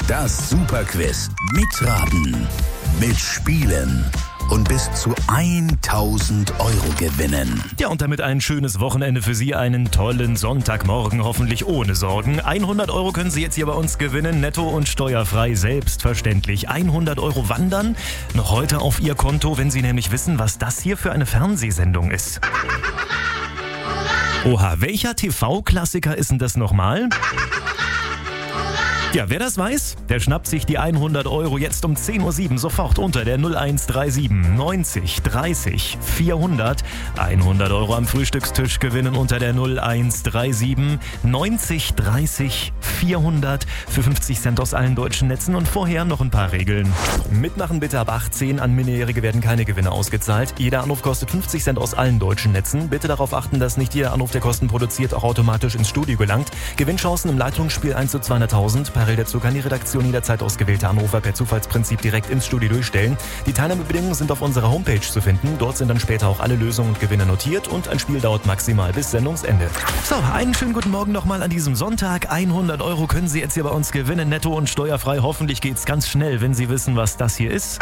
Das Superquiz. Mitraten, mitspielen und bis zu 1.000 Euro gewinnen. Ja, und damit ein schönes Wochenende für Sie, einen tollen Sonntagmorgen, hoffentlich ohne Sorgen. 100 Euro können Sie jetzt hier bei uns gewinnen, netto und steuerfrei, selbstverständlich. 100 Euro wandern noch heute auf Ihr Konto, wenn Sie nämlich wissen, was das hier für eine Fernsehsendung ist. Oha, welcher TV-Klassiker ist denn das nochmal? Ja, wer das weiß, der schnappt sich die 100 Euro jetzt um 10.07 Uhr sofort unter der 0137 90 30 400. 100 Euro am Frühstückstisch gewinnen unter der 0137 90 30 400 für 50 Cent aus allen deutschen Netzen. Und vorher noch ein paar Regeln. Mitmachen bitte ab 18, an Minderjährige werden keine Gewinne ausgezahlt. Jeder Anruf kostet 50 Cent aus allen deutschen Netzen. Bitte darauf achten, dass nicht jeder Anruf, der Kosten produziert, auch automatisch ins Studio gelangt. Gewinnchancen im Leitungsspiel 1 zu 200.000. Parallel dazu kann die Redaktion jederzeit ausgewählte Anrufer per Zufallsprinzip direkt ins Studio durchstellen. Die Teilnahmebedingungen sind auf unserer Homepage zu finden. Dort sind dann später auch alle Lösungen und Gewinne notiert und ein Spiel dauert maximal bis Sendungsende. So, einen schönen guten Morgen nochmal an diesem Sonntag. 100 Euro können Sie jetzt hier bei uns gewinnen, netto und steuerfrei. Hoffentlich geht's ganz schnell, wenn Sie wissen, was das hier ist.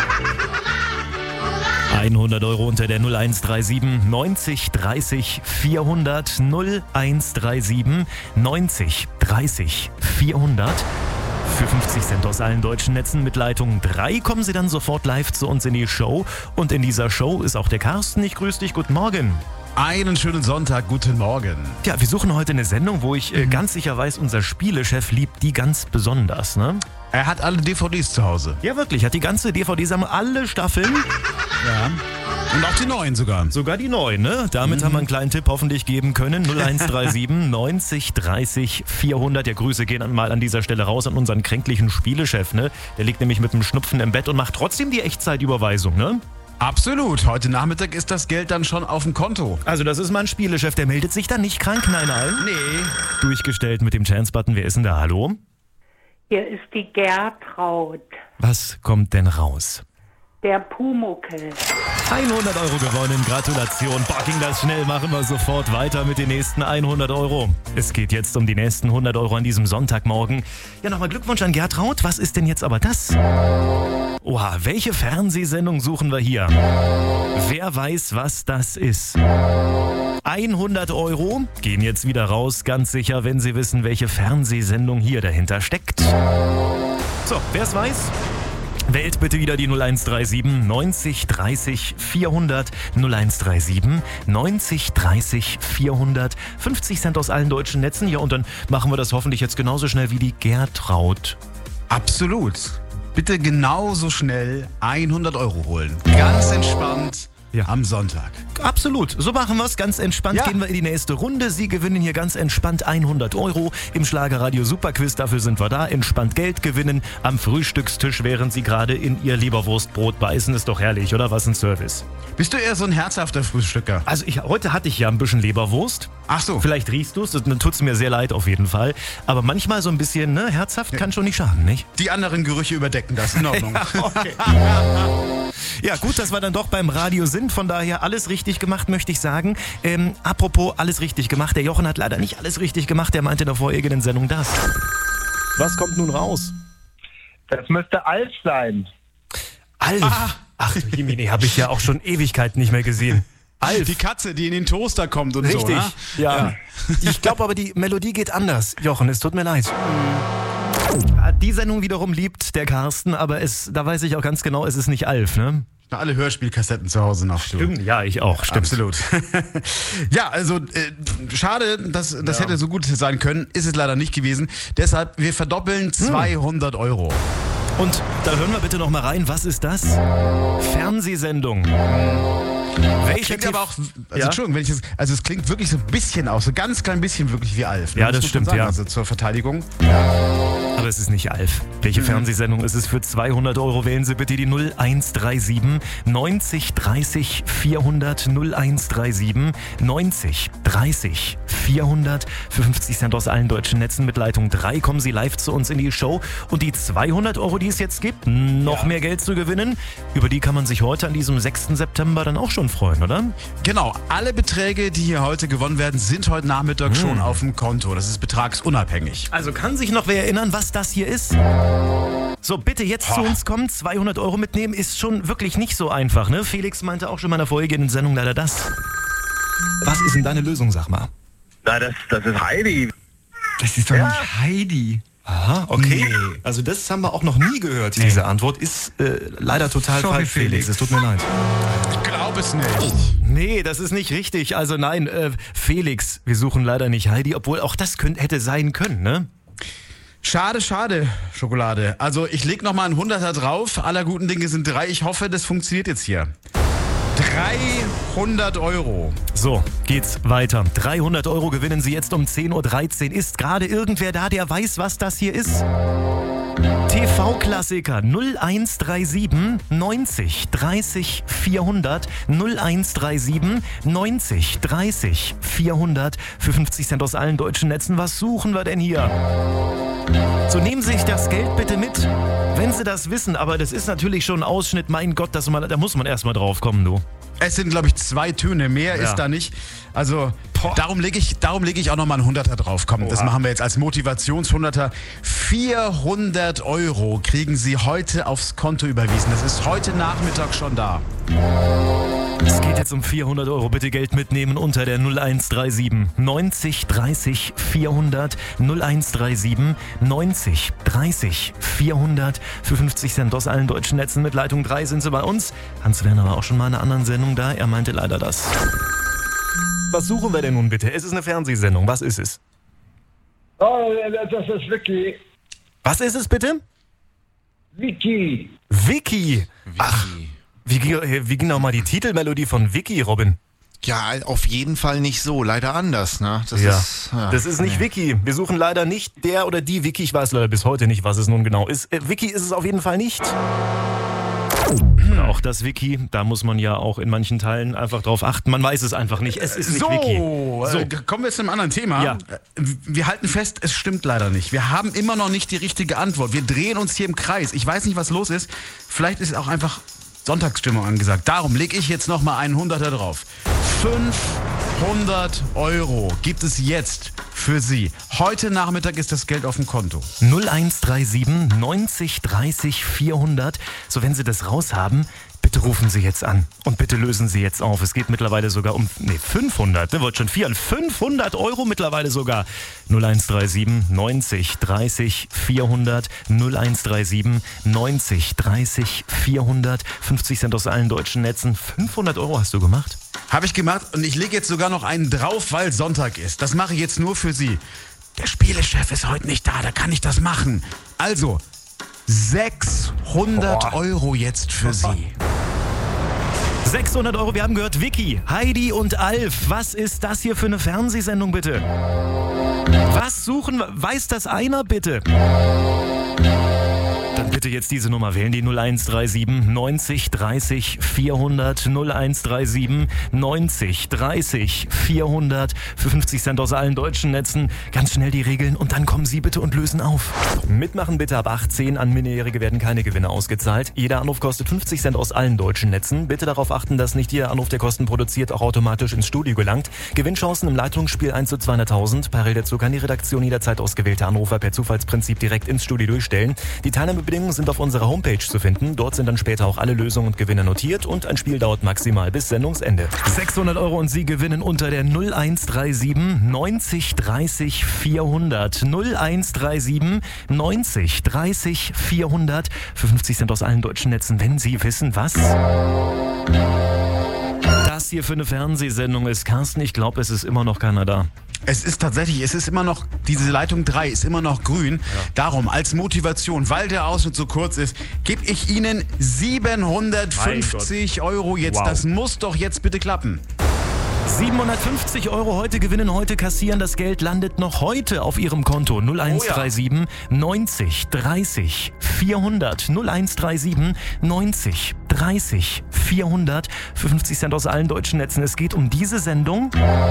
100 Euro unter der 0137 90 30 400 0137 90 30 400. Für 50 Cent aus allen deutschen Netzen mit Leitung 3 kommen Sie dann sofort live zu uns in die Show. Und in dieser Show ist auch der Carsten. Ich grüße dich, guten Morgen. Einen schönen Sonntag, guten Morgen. Ja, wir suchen heute eine Sendung, wo ich ganz sicher weiß, unser Spielechef liebt die ganz besonders, ne? Er hat alle DVDs zu Hause. Ja, wirklich, hat die ganze DVD-Sammlung, alle Staffeln. Ja. Und auch die neuen sogar. Sogar die neuen, ne? Damit haben wir einen kleinen Tipp hoffentlich geben können. 0137 90 30 400. Ja, Grüße gehen mal an dieser Stelle raus an unseren kränklichen Spielechef, ne? Der liegt nämlich mit dem Schnupfen im Bett und macht trotzdem die Echtzeitüberweisung, ne? Absolut. Heute Nachmittag ist das Geld dann schon auf dem Konto. Also das ist mein Spielechef, der meldet sich dann nicht krank, nein. Nee. Durchgestellt mit dem Chance-Button. Wer ist denn da? Hallo? Hier ist die Gertraud, Was kommt denn raus? der Pumuckel. 100 Euro gewonnen, Gratulation. Boah, ging das schnell, machen wir sofort weiter mit den nächsten 100 Euro. Es geht jetzt um die nächsten 100 Euro an diesem Sonntagmorgen. Ja, nochmal Glückwunsch an Gertraud. Was ist denn jetzt aber das? Oha, welche Fernsehsendung suchen wir hier? Wer weiß, was das ist? 100 Euro gehen jetzt wieder raus, ganz sicher, wenn Sie wissen, welche Fernsehsendung hier dahinter steckt. So, wer es weiß? Wählt bitte wieder die 0137 90 30 400 0137 90 30 400 50 Cent aus allen deutschen Netzen. Ja, und dann machen wir das hoffentlich jetzt genauso schnell wie die Gertraud. Absolut. Bitte genauso schnell 100 Euro holen. Ganz entspannt. Ja. Am Sonntag. Absolut, so machen wir es. Ganz entspannt Ja. gehen wir in die nächste Runde. Sie gewinnen hier ganz entspannt 100 Euro im Schlagerradio Superquiz. Dafür sind wir da. Entspannt Geld gewinnen am Frühstückstisch, während Sie gerade in Ihr Leberwurstbrot beißen. Ist doch herrlich, oder? Was ein Service. Bist du eher so ein herzhafter Frühstücker? Also heute hatte ich ja ein bisschen Leberwurst. Ach so. Vielleicht riechst du es, dann tut es mir sehr leid auf jeden Fall. Aber manchmal so ein bisschen herzhaft kann schon nicht schaden, nicht? Die anderen Gerüche überdecken das. In Ordnung. Okay. Ja, gut, dass wir dann doch beim Radio sind. Von daher alles richtig gemacht, möchte ich sagen. Apropos alles richtig gemacht. Der Jochen hat leider nicht alles richtig gemacht. Der meinte in der vorherigen Sendung das. Was kommt nun raus? Das müsste Alf sein. Alf. Ach du Jemini, habe ich ja auch schon Ewigkeiten nicht mehr gesehen. Alf. Die Katze, die in den Toaster kommt und Richtig, so. Ne? ja. Ich glaube aber, die Melodie geht anders. Jochen, es tut mir leid. Die Sendung wiederum liebt der Carsten, aber da weiß ich auch ganz genau, es ist nicht Alf, ne? Alle Hörspielkassetten zu Hause noch. Stimmt, ja, ich auch, stimmt. Absolut. Ja, also schade, das hätte so gut sein können, ist es leider nicht gewesen. Deshalb, wir verdoppeln 200 Euro. Und da hören wir bitte noch mal rein, was ist das? Fernsehsendung. Welcher Klingt aber auch, Ja? Entschuldigung, es klingt wirklich so ein bisschen aus, so ganz klein bisschen wirklich wie Alf. Ne? Ja, Muss das man stimmt, sagen. ja. Also zur Verteidigung. Aber es ist nicht Alf. Welche Fernsehsendung ist es? Für 200 Euro wählen Sie bitte die 0137 90 30 400 0137 90 30 400. Für 50 Cent aus allen deutschen Netzen mit Leitung 3 kommen Sie live zu uns in die Show. Und die 200 Euro, die es jetzt gibt, noch mehr Geld zu gewinnen, über die kann man sich heute an diesem 6. September dann auch schon freuen, oder? Genau, alle Beträge, die hier heute gewonnen werden, sind heute Nachmittag schon auf dem Konto. Das ist betragsunabhängig. Also kann sich noch wer erinnern, was das hier ist? So, bitte jetzt zu uns kommen, 200 Euro mitnehmen, ist schon wirklich nicht so einfach, ne? Felix meinte auch schon mal in der vorhergehenden Sendung leider das. Was ist denn deine Lösung, sag mal? Na, das ist Heidi. Das ist doch nicht Heidi. Aha, okay. Nee. Also das haben wir auch noch nie gehört, diese Antwort. Ist leider total falsch, Felix. Es tut mir leid. Ich glaube es nicht. Nee, das ist nicht richtig. Also nein, Felix, wir suchen leider nicht Heidi, obwohl auch das hätte sein können, ne? Schade, Schokolade. Also ich leg noch mal einen 100er drauf. Aller guten Dinge sind 3. Ich hoffe, das funktioniert jetzt hier. 300 Euro. So, geht's weiter. 300 Euro gewinnen Sie jetzt um 10.13 Uhr. Ist gerade irgendwer da, der weiß, was das hier ist? TV-Klassiker 0137 90 30 400 0137 90 30 400 für 50 Cent aus allen deutschen Netzen. Was suchen wir denn hier? So, nehmen Sie sich das Geld bitte mit, wenn Sie das wissen. Aber das ist natürlich schon ein Ausschnitt. Mein Gott, da muss man erstmal drauf kommen, du. Es sind, glaube ich, 2 Töne. Mehr ist da nicht. Also, darum leg ich auch nochmal einen 100er drauf. Komm, das machen wir jetzt als Motivations-100er. 400 Euro kriegen Sie heute aufs Konto überwiesen. Das ist heute Nachmittag schon da. Es geht jetzt um 400 Euro. Bitte Geld mitnehmen unter der 0137 90 30 400 0137 90 30 400 für 50 Cent aus allen deutschen Netzen. Mit Leitung 3 sind Sie bei uns. Hans-Werner war auch schon mal in einer anderen Sendung da. Er meinte leider das. Was suchen wir denn nun bitte? Es ist eine Fernsehsendung. Was ist es? Oh, das ist Vicky. Was ist es bitte? Vicky. Vicky. Ach, wie ging noch mal die Titelmelodie von Vicky, Robin? Ja, auf jeden Fall nicht so. Leider anders, ne? Das ist nicht Vicky. Wir suchen leider nicht der oder die Vicky. Ich weiß leider bis heute nicht, was es nun genau ist. Vicky ist es auf jeden Fall nicht. Auch das Wiki, da muss man ja auch in manchen Teilen einfach drauf achten. Man weiß es einfach nicht. Es ist nicht Wiki. Kommen wir zu einem anderen Thema. Ja. Wir halten fest, es stimmt leider nicht. Wir haben immer noch nicht die richtige Antwort. Wir drehen uns hier im Kreis. Ich weiß nicht, was los ist. Vielleicht ist auch einfach Sonntagsstimmung angesagt. Darum lege ich jetzt nochmal einen 100er drauf. 500 Euro gibt es jetzt für Sie. Heute Nachmittag ist das Geld auf dem Konto. 0137 90 30 400. So, wenn Sie das raus haben, bitte rufen Sie jetzt an und bitte lösen Sie jetzt auf. Es geht mittlerweile sogar um 500. Der wird schon 500 Euro mittlerweile sogar. 0137 90 30 400 0137 90 30 400 50 Cent aus allen deutschen Netzen. 500 Euro hast du gemacht? Habe ich gemacht und ich lege jetzt sogar noch einen drauf, weil Sonntag ist. Das mache ich jetzt nur für Sie. Der Spielechef ist heute nicht da, da kann ich das machen. Also 600 Euro jetzt für Sie. 600 Euro, wir haben gehört, Vicky, Heidi und Alf. Was ist das hier für eine Fernsehsendung, bitte? Was suchen wir? Weiß das einer, bitte? Dann bitte jetzt diese Nummer wählen, die 0137 90 30 400 0137 90 30 400 für 50 Cent aus allen deutschen Netzen. Ganz schnell die Regeln und dann kommen Sie bitte und lösen auf. Mitmachen bitte ab 18. An Minderjährige werden keine Gewinne ausgezahlt. Jeder Anruf kostet 50 Cent aus allen deutschen Netzen. Bitte darauf achten, dass nicht jeder Anruf, der Kosten produziert, auch automatisch ins Studio gelangt. Gewinnchancen im Leitungsspiel 1 zu 200.000. Parallel dazu kann die Redaktion jederzeit ausgewählte Anrufer per Zufallsprinzip direkt ins Studio durchstellen. Die Teilnahmebedingungen sind auf unserer Homepage zu finden. Dort sind dann später auch alle Lösungen und Gewinne notiert und ein Spiel dauert maximal bis Sendungsende. 600 Euro und Sie gewinnen unter der 0137 90 30 400 0137 90 30 400 für 50 Cent aus allen deutschen Netzen, wenn Sie wissen, was das hier für eine Fernsehsendung ist. Carsten, ich glaube, es ist immer noch keiner da. Es ist immer noch, diese Leitung 3 ist immer noch grün. Ja. Darum, als Motivation, weil der Ausschnitt so kurz ist, gebe ich Ihnen 750 Euro jetzt. Wow. Das muss doch jetzt bitte klappen. 750 Euro heute gewinnen, heute kassieren. Das Geld landet noch heute auf Ihrem Konto. 0137 90 30 400 0137 90 30 400 für 50 Cent aus allen deutschen Netzen. Es geht um diese Sendung.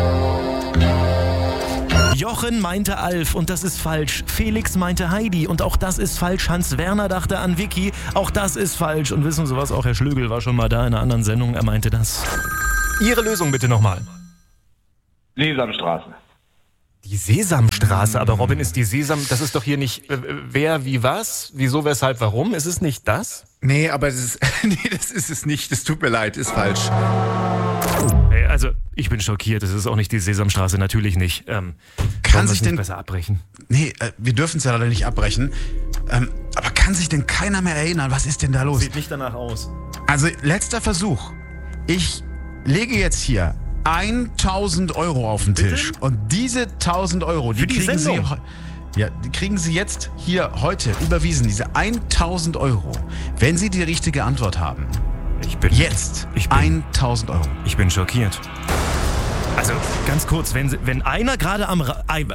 Jochen meinte Alf und das ist falsch. Felix meinte Heidi und auch das ist falsch. Hans-Werner dachte an Vicky, auch das ist falsch. Und wissen Sie was, auch Herr Schlögel war schon mal da in einer anderen Sendung, er meinte das. Ihre Lösung bitte nochmal. Sesamstraße. Die Sesamstraße, aber Robin, ist die das ist doch hier nicht wer, wie, was, wieso, weshalb, warum? Ist es nicht das? Nee, aber das ist es nicht. Das tut mir leid, ist falsch. Also, ich bin schockiert, es ist auch nicht die Sesamstraße, natürlich nicht. Kann sich denn besser abbrechen? Nee, wir dürfen es ja leider nicht abbrechen. Aber kann sich denn keiner mehr erinnern? Was ist denn da los? Sieht nicht danach aus. Also, letzter Versuch. Ich lege jetzt hier 1.000 Euro auf den Tisch. Bitte? Und diese 1.000 Euro, die kriegen Sie... Ja, die kriegen Sie jetzt hier heute überwiesen, diese 1.000 Euro, wenn Sie die richtige Antwort haben. Jetzt 1.000 Euro. Ich bin schockiert. Also ganz kurz, wenn einer gerade am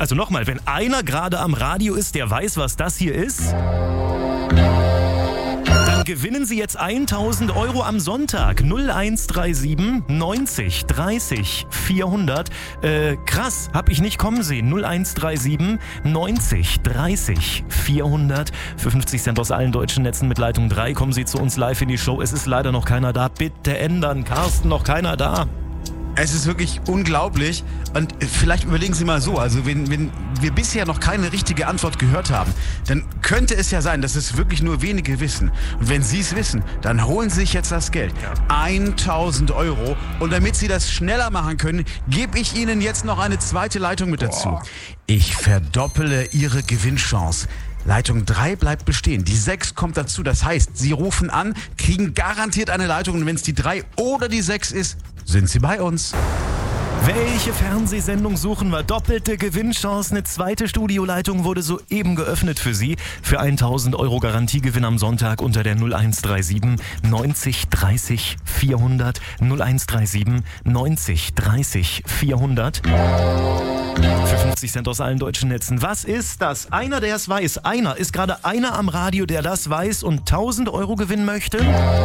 Radio ist, der weiß, was das hier ist, dann gewinnen Sie jetzt 1.000 Euro am Sonntag. 0137 90 30 400. Krass, hab ich nicht kommen sehen. 0137 90 30 400. Für 50 Cent aus allen deutschen Netzen mit Leitung 3 kommen Sie zu uns live in die Show. Es ist leider noch keiner da. Bitte ändern. Carsten, noch keiner da. Es ist wirklich unglaublich und vielleicht überlegen Sie mal so, also wenn wir bisher noch keine richtige Antwort gehört haben, dann könnte es ja sein, dass es wirklich nur wenige wissen. Und wenn Sie es wissen, dann holen Sie sich jetzt das Geld. 1.000 Euro. Und damit Sie das schneller machen können, gebe ich Ihnen jetzt noch eine zweite Leitung mit dazu. Ich verdoppele Ihre Gewinnchance. Leitung 3 bleibt bestehen. Die 6 kommt dazu. Das heißt, Sie rufen an, kriegen garantiert eine Leitung. Und wenn es die 3 oder die 6 ist, sind Sie bei uns. Welche Fernsehsendung suchen wir? Doppelte Gewinnchance. Eine zweite Studioleitung wurde soeben geöffnet für Sie. Für 1.000 Euro Garantiegewinn am Sonntag unter der 0137 90 30 400. 0137 90 30 400. Für 50 Cent aus allen deutschen Netzen. Was ist das? Einer, der es weiß. Ist gerade einer am Radio, der das weiß und 1.000 Euro gewinnen möchte?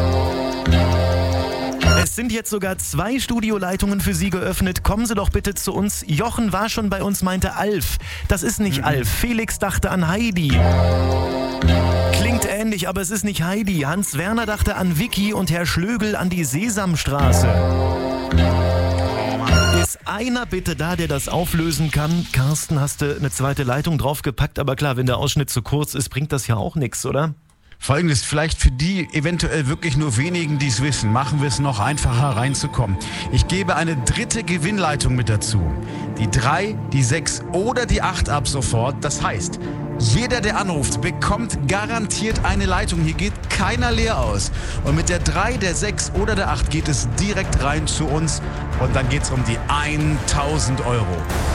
Es sind jetzt sogar 2 Studioleitungen für Sie geöffnet. Kommen Sie doch bitte zu uns. Jochen war schon bei uns, meinte Alf. Das ist nicht Alf. Felix dachte an Heidi. Klingt ähnlich, aber es ist nicht Heidi. Hans Werner dachte an Vicky und Herr Schlögel an die Sesamstraße. Ist einer bitte da, der das auflösen kann? Carsten, hast du eine zweite Leitung draufgepackt? Aber klar, wenn der Ausschnitt zu kurz ist, bringt das ja auch nichts, oder? Folgendes, vielleicht für die eventuell wirklich nur wenigen, die es wissen, machen wir es noch einfacher reinzukommen. Ich gebe eine dritte Gewinnleitung mit dazu. Die 3, die 6 oder die 8 ab sofort. Das heißt, jeder, der anruft, bekommt garantiert eine Leitung. Hier geht keiner leer aus. Und mit der 3, der 6 oder der 8 geht es direkt rein zu uns. Und dann geht es um die 1.000 Euro.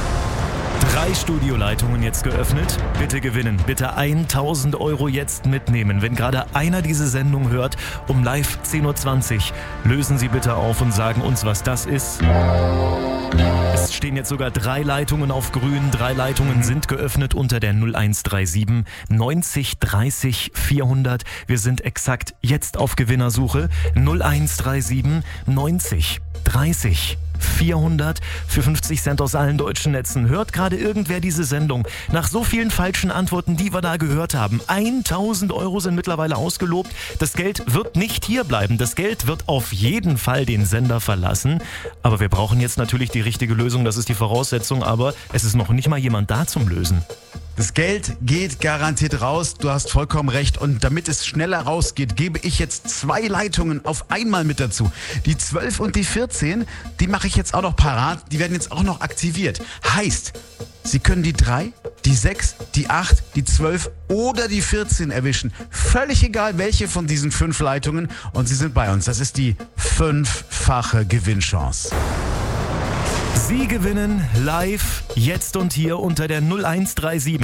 3 Studioleitungen jetzt geöffnet. Bitte gewinnen. Bitte 1.000 Euro jetzt mitnehmen. Wenn gerade einer diese Sendung hört, um live 10.20 Uhr, lösen Sie bitte auf und sagen uns, was das ist. Es stehen jetzt sogar 3 Leitungen auf grün. 3 Leitungen sind geöffnet unter der 0137 90 30 400. Wir sind exakt jetzt auf Gewinnersuche. 0137 90 30 400 für 50 Cent aus allen deutschen Netzen. Hört gerade irgendwer diese Sendung? Nach so vielen falschen Antworten, die wir da gehört haben. 1.000 Euro sind mittlerweile ausgelobt. Das Geld wird nicht hier bleiben. Das Geld wird auf jeden Fall den Sender verlassen. Aber wir brauchen jetzt natürlich die richtige Lösung. Das ist die Voraussetzung. Aber es ist noch nicht mal jemand da zum Lösen. Das Geld geht garantiert raus, du hast vollkommen recht. Und damit es schneller rausgeht, gebe ich jetzt 2 Leitungen auf einmal mit dazu. Die 12 und die 14, die mache ich jetzt auch noch parat. Die werden jetzt auch noch aktiviert. Heißt, Sie können die 3, die 6, die 8, die 12 oder die 14 erwischen. Völlig egal, welche von diesen 5 Leitungen. Und Sie sind bei uns. Das ist die 5-fache Gewinnchance. Sie gewinnen live, jetzt und hier unter der 0137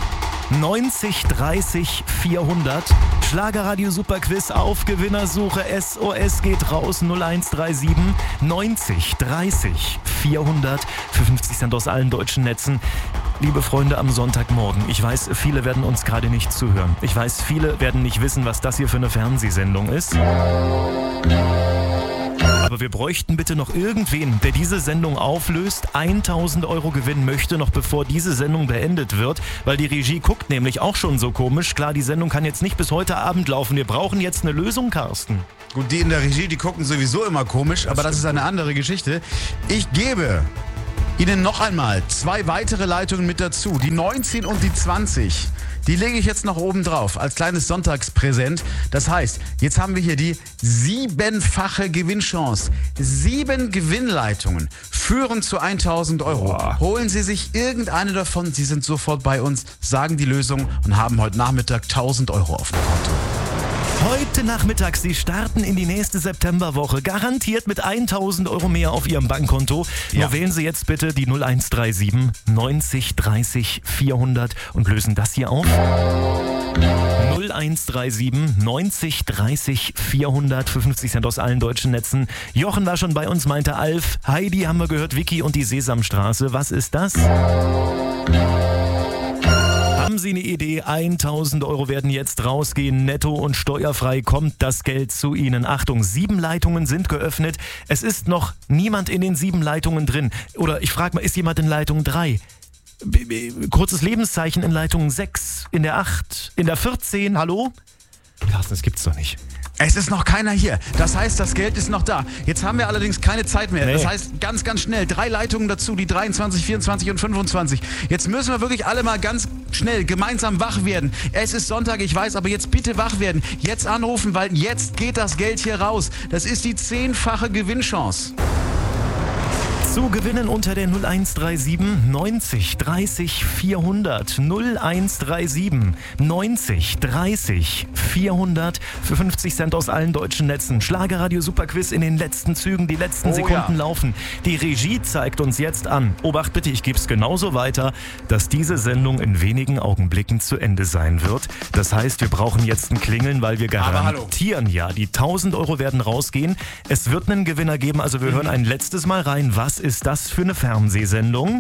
90 30 400. Schlagerradio Superquiz auf Gewinnersuche. SOS geht raus. 0137 90 30 400 für 50 Cent aus allen deutschen Netzen. Liebe Freunde, am Sonntagmorgen. Ich weiß, viele werden uns gerade nicht zuhören. Ich weiß, viele werden nicht wissen, was das hier für eine Fernsehsendung ist. Aber wir bräuchten bitte noch irgendwen, der diese Sendung auflöst, 1.000 Euro gewinnen möchte, noch bevor diese Sendung beendet wird, weil die Regie guckt nämlich auch schon so komisch. Klar, die Sendung kann jetzt nicht bis heute Abend laufen. Wir brauchen jetzt eine Lösung, Carsten. Gut, die in der Regie, die gucken sowieso immer komisch, aber das ist eine andere Geschichte. Ich gebe Ihnen noch einmal 2 weitere Leitungen mit dazu. Die 19 und die 20. Die lege ich jetzt noch oben drauf als kleines Sonntagspräsent. Das heißt, jetzt haben wir hier die 7-fache Gewinnchance. 7 Gewinnleitungen führen zu 1.000 Euro. Boah. Holen Sie sich irgendeine davon. Sie sind sofort bei uns, sagen die Lösung und haben heute Nachmittag 1.000 Euro auf dem Konto. Heute Nachmittag, Sie starten in die nächste Septemberwoche, garantiert mit 1.000 Euro mehr auf Ihrem Bankkonto. Ja. Nur wählen Sie jetzt bitte die 0137 90 30 400 und lösen das hier auf. 0137 90 30 400 für 50 Cent aus allen deutschen Netzen. Jochen war schon bei uns, meinte Alf. Heidi haben wir gehört, Vicky und die Sesamstraße. Was ist das? Haben Sie eine Idee? 1.000 Euro werden jetzt rausgehen. Netto und steuerfrei kommt das Geld zu Ihnen. Achtung, 7 Leitungen sind geöffnet. Es ist noch niemand in den 7 Leitungen drin. Oder ich frage mal, ist jemand in Leitung 3? Kurzes Lebenszeichen in Leitung 6, in der 8, in der 14. Hallo? Carsten, das gibt's doch nicht. Es ist noch keiner hier. Das heißt, das Geld ist noch da. Jetzt haben wir allerdings keine Zeit mehr. Nee. Das heißt, ganz, ganz schnell. 3 Leitungen dazu, die 23, 24 und 25. Jetzt müssen wir wirklich alle mal ganz schnell gemeinsam wach werden. Es ist Sonntag, ich weiß, aber jetzt bitte wach werden. Jetzt anrufen, weil jetzt geht das Geld hier raus. Das ist die 10-fache Gewinnchance. Zu gewinnen unter der 0137 90 30 400. 0137 90 30 400 für 50 Cent aus allen deutschen Netzen. Schlagerradio Superquiz in den letzten Zügen. Die letzten Sekunden laufen. Die Regie zeigt uns jetzt an. Obacht bitte, ich gebe es genauso weiter, dass diese Sendung in wenigen Augenblicken zu Ende sein wird. Das heißt, wir brauchen jetzt ein Klingeln, weil wir garantieren ja, die 1.000 Euro werden rausgehen. Es wird einen Gewinner geben, also wir hören ein letztes Mal rein. Was ist das für eine Fernsehsendung?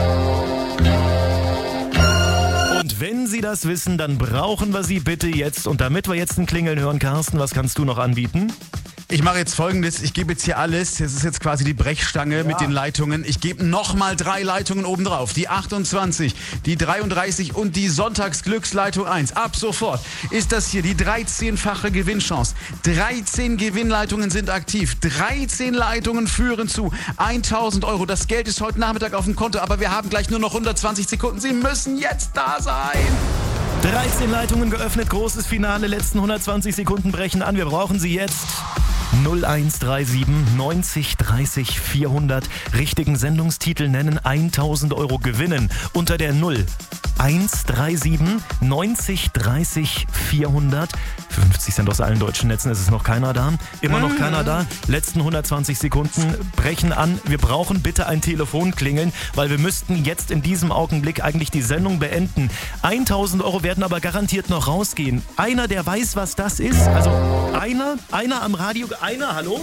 Und wenn Sie das wissen, dann brauchen wir Sie bitte jetzt. Und damit wir jetzt ein Klingeln hören, Carsten, was kannst du noch anbieten? Ich mache jetzt Folgendes, ich gebe jetzt hier alles, das ist jetzt quasi die Brechstange mit den Leitungen. Ich gebe nochmal 3 Leitungen oben drauf, die 28, die 33 und die Sonntagsglücksleitung 1. Ab sofort ist das hier die 13-fache Gewinnchance. 13 Gewinnleitungen sind aktiv, 13 Leitungen führen zu 1.000 Euro. Das Geld ist heute Nachmittag auf dem Konto, aber wir haben gleich nur noch 120 Sekunden. Sie müssen jetzt da sein. 13 Leitungen geöffnet, großes Finale, letzten 120 Sekunden brechen an. Wir brauchen sie jetzt. 0137 90 30 400. Richtigen Sendungstitel nennen, 1.000 Euro gewinnen. Unter der 0137 90 30 400. 50 Cent aus allen deutschen Netzen, es ist noch keiner da. Immer noch keiner da. Letzten 120 Sekunden brechen an. Wir brauchen bitte ein Telefonklingeln, weil wir müssten jetzt in diesem Augenblick eigentlich die Sendung beenden. 1.000 Euro werden aber garantiert noch rausgehen. Einer, der weiß, was das ist, also einer am Radio, einer, hallo?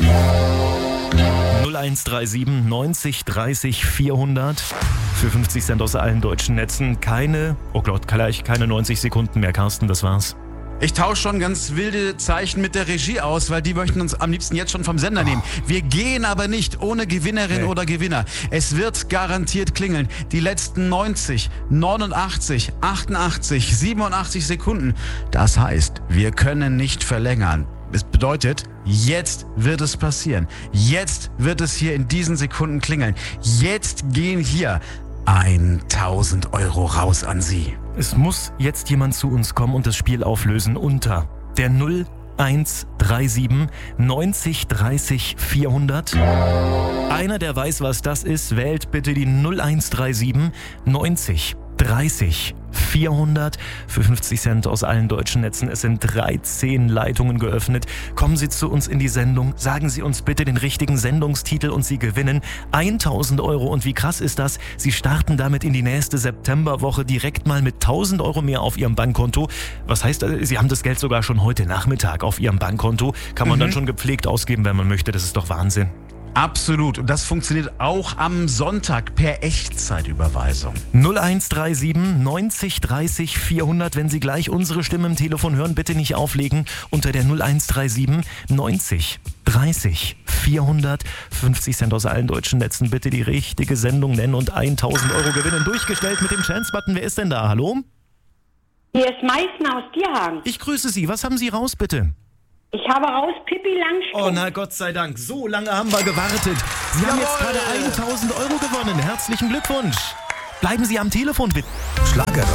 0137 90 30 400 für 50 Cent aus allen deutschen Netzen. Keine 90 Sekunden mehr, Carsten, das war's. Ich tausche schon ganz wilde Zeichen mit der Regie aus, weil die möchten uns am liebsten jetzt schon vom Sender nehmen. Wir gehen aber nicht ohne Gewinnerin oder Gewinner. Es wird garantiert klingeln. Die letzten 90, 89, 88, 87 Sekunden. Das heißt, wir können nicht verlängern. Es bedeutet, jetzt wird es passieren. Jetzt wird es hier in diesen Sekunden klingeln. Jetzt gehen hier 1.000 Euro raus an Sie. Es muss jetzt jemand zu uns kommen und das Spiel auflösen unter der 0137 90 30 400. Einer, der weiß, was das ist, wählt bitte die 0137 90 30 400 für 50 Cent aus allen deutschen Netzen. Es sind 13 Leitungen geöffnet. Kommen Sie zu uns in die Sendung, sagen Sie uns bitte den richtigen Sendungstitel und Sie gewinnen 1.000 Euro. Und wie krass ist das? Sie starten damit in die nächste Septemberwoche direkt mal mit 1.000 Euro mehr auf Ihrem Bankkonto. Was heißt, Sie haben das Geld sogar schon heute Nachmittag auf Ihrem Bankkonto. Kann man dann schon gepflegt ausgeben, wenn man möchte. Das ist doch Wahnsinn. Absolut. Und das funktioniert auch am Sonntag per Echtzeitüberweisung. 0137 90 30 400. Wenn Sie gleich unsere Stimme im Telefon hören, bitte nicht auflegen. Unter der 0137 90 30 400. 50 Cent aus allen deutschen Netzen. Bitte die richtige Sendung nennen und 1.000 Euro gewinnen. Durchgestellt mit dem Chance-Button. Wer ist denn da? Hallo? Hier ist Meißner aus Dierhagen. Ich grüße Sie. Was haben Sie raus, bitte? Ich habe raus Pippi Langstrumpf. Oh, na Gott sei Dank. So lange haben wir gewartet. Sie haben jetzt gerade 1.000 Euro gewonnen. Herzlichen Glückwunsch. Bleiben Sie am Telefon, bitte. Schlager